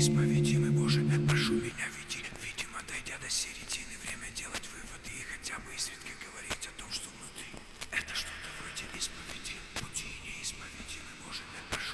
Неисповедимый Боже, прошу меня веди, видимо, дойдя до середины времени.